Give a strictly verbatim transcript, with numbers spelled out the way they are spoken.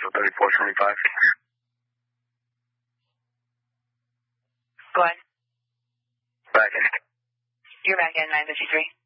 thirty-four twenty-five. Go ahead. Back in. You're back in nine fifty-three.